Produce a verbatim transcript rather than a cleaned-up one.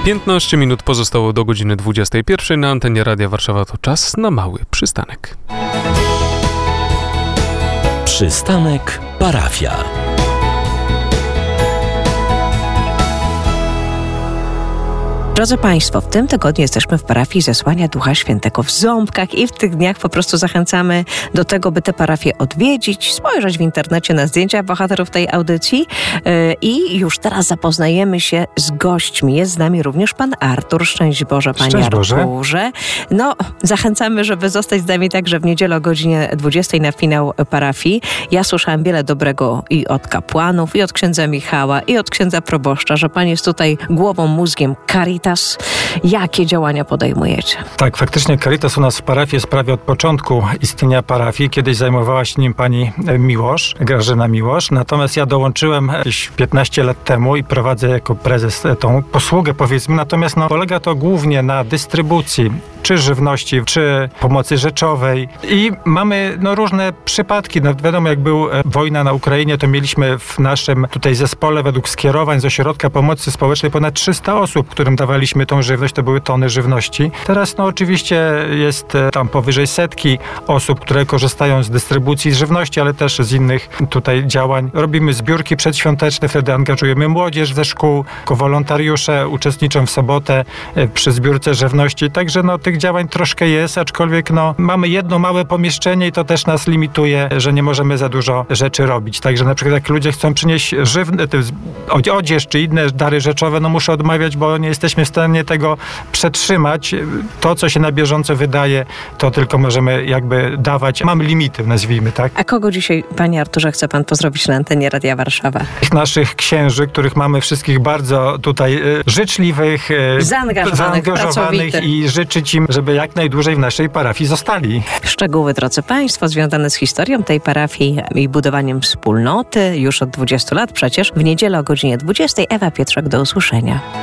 piętnaście minut pozostało do godziny dwudziestej pierwszej. Na antenie Radia Warszawa to czas na mały przystanek. Przystanek parafia. Drodzy Państwo, w tym tygodniu jesteśmy w parafii Zesłania Ducha Świętego w Ząbkach i w tych dniach po prostu zachęcamy do tego, by tę parafię odwiedzić, spojrzeć w internecie na zdjęcia bohaterów tej audycji yy, i już teraz zapoznajemy się z gośćmi. Jest z nami również pan Artur. Szczęść Boże, panie Szczęść Boże. Arturze. No, zachęcamy, żeby zostać z nami także w niedzielę o godzinie dwudziestej na finał parafii. Ja słyszałam wiele dobrego i od kapłanów, i od księdza Michała, i od księdza proboszcza, że pan jest tutaj głową, mózgiem Caritas. Jakie działania podejmujecie? Tak, faktycznie Caritas u nas w parafii jest prawie od początku istnienia parafii. Kiedyś zajmowała się nim pani Miłosz, Grażyna Miłosz. Natomiast ja dołączyłem jakieś piętnaście lat temu i prowadzę jako prezes tą posługę, powiedzmy. Natomiast no, polega to głównie na dystrybucji czy żywności, czy pomocy rzeczowej. I mamy no, różne przypadki. No, wiadomo, jak była wojna na Ukrainie, to mieliśmy w naszym tutaj zespole według skierowań z Ośrodka Pomocy Społecznej ponad trzysta osób, którym dawaliśmy tą żywność. To były tony żywności. Teraz no oczywiście jest tam powyżej setki osób, które korzystają z dystrybucji żywności, ale też z innych tutaj działań. Robimy zbiórki przedświąteczne, wtedy angażujemy młodzież ze szkół, jako wolontariusze uczestniczą w sobotę przy zbiórce żywności. Także no tych działań troszkę jest, aczkolwiek no mamy jedno małe pomieszczenie i to też nas limituje, że nie możemy za dużo rzeczy robić. Także na przykład jak ludzie chcą przynieść żywne, odzież czy inne dary rzeczowe, no muszę odmawiać, bo nie jesteśmy w stanie tego przetrzymać. To, co się na bieżąco wydaje, to tylko możemy jakby dawać. Mamy limity, nazwijmy, tak? A kogo dzisiaj, panie Arturze, chce pan pozdrowić na antenie Radia Warszawa? Naszych księży, których mamy wszystkich bardzo tutaj y, życzliwych, y, zaangażowanych, zaangażowanych i życzyć im, żeby jak najdłużej w naszej parafii zostali. Szczegóły, drodzy Państwo, związane z historią tej parafii i budowaniem wspólnoty już od dwudziestu lat przecież w niedzielę o godzinie dwudziestej. Ewa Pietrzak, do usłyszenia.